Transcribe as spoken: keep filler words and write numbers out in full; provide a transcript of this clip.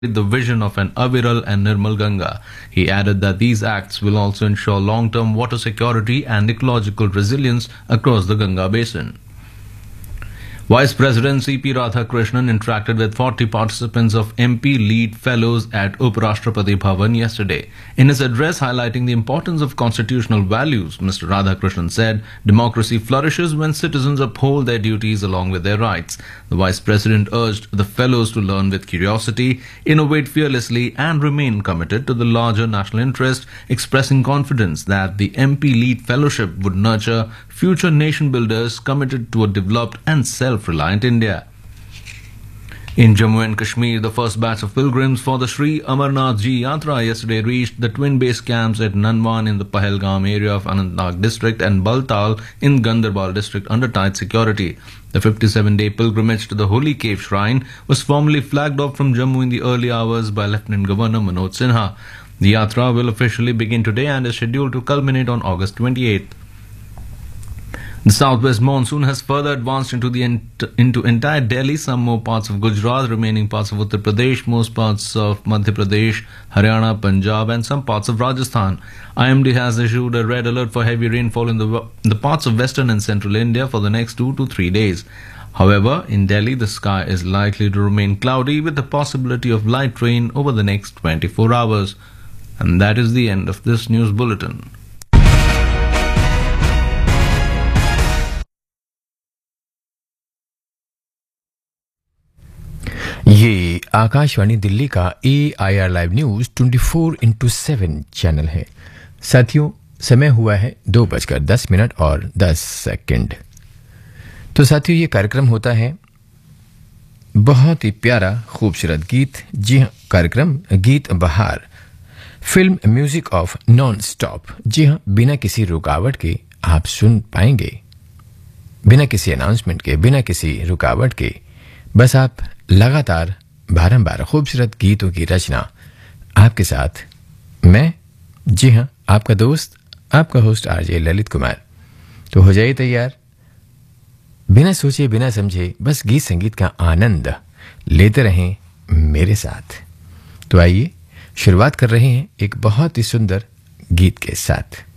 the vision of an Aviral and Nirmal Ganga. He added that these acts will also ensure long-term water security and ecological resilience across the Ganga basin. Vice President C P Radhakrishnan interacted with forty participants of M P Lead Fellows at Uprashtrapati Bhavan yesterday. In his address highlighting the importance of constitutional values, Mister Radhakrishnan said, democracy flourishes when citizens uphold their duties along with their rights. The Vice President urged the fellows to learn with curiosity, innovate fearlessly and remain committed to the larger national interest, expressing confidence that the M P Lead Fellowship would nurture future nation builders committed to a developed and self-reliant India. In Jammu and Kashmir, the first batch of pilgrims for the Sri Amarnath Ji Yatra yesterday reached the twin base camps at Nanwan in the Pahalgam area of Anantnag district and Baltal in Gandarbal district under tight security. The fifty-seven day pilgrimage to the Holy Cave Shrine was formally flagged off from Jammu in the early hours by Lieutenant Governor Manoj Sinha. The Yatra will officially begin today and is scheduled to culminate on August twenty-eighth. The southwest monsoon has further advanced into the ent- into entire Delhi, some more parts of Gujarat, remaining parts of Uttar Pradesh, most parts of Madhya Pradesh, Haryana, Punjab and some parts of Rajasthan. I M D has issued a red alert for heavy rainfall in the, in the parts of western and central India for the next two to three days. However, in Delhi, the sky is likely to remain cloudy with the possibility of light rain over the next twenty-four hours. And that is the end of this news bulletin. ये आकाशवाणी दिल्ली का ए I R live news चौबीस into seven channel है। साथियों, समय हुआ है दो बजकर दस मिनट और दस सेकंड। तो साथियों, ये कार्यक्रम होता है बहुत ही प्यारा खूबसूरत गीत। जी हाँ, कार्यक्रम गीत बहार, film music of non stop. जी हाँ, बिना किसी रुकावट के आप सुन पाएंगे, बिना किसी अनाउंसमेंट के, बिना किसी रुकावट के। बस आप लगातार बारंबार खूबसूरत गीतों की रचना आपके साथ मैं, जी हाँ, आपका दोस्त, आपका होस्ट आरजे ललित कुमार। तो हो जाइए तैयार, बिना सोचे बिना समझे बस गीत संगीत का आनंद लेते रहें मेरे साथ। तो आइए शुरुआत कर रहे हैं एक बहुत ही सुंदर गीत के साथ।